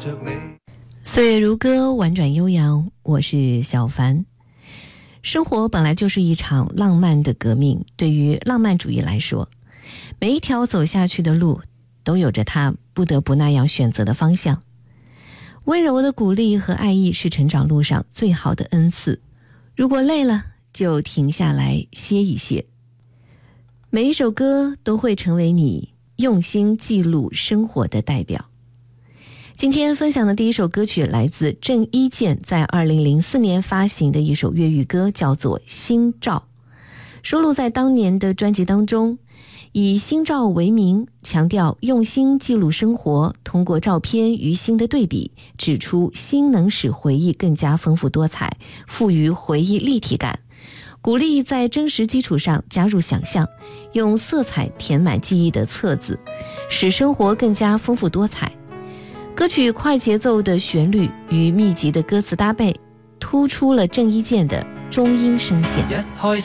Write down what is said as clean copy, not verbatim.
着你。 岁月如歌，婉转悠扬，我是小凡。生活本来就是一场浪漫的革命，对于浪漫主义来说，每一条走下去的路都有着它不得不那样选择的方向。温柔的鼓励和爱意是成长路上最好的恩赐，如果累了就停下来歇一歇。每一首歌都会成为你用心记录生活的代表。今天分享的第一首歌曲来自郑伊健在2004年发行的一首粤语歌，叫做《心照》，收录在当年的专辑当中。以心照为名，强调用心记录生活，通过照片与心的对比，指出心能使回忆更加丰富多彩，赋予回忆立体感，鼓励在真实基础上加入想象，用色彩填满记忆的册子，使生活更加丰富多彩。歌曲快节奏的旋律与密集的歌词搭配，突出了郑伊健的中音声线。 一開